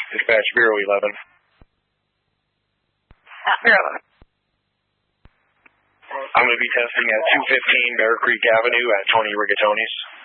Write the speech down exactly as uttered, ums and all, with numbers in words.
Dispatch Bureau eleven. Uh, Bureau eleven. I'm going to be testing at two fifteen Bear Creek Avenue at Tony Rigatoni's.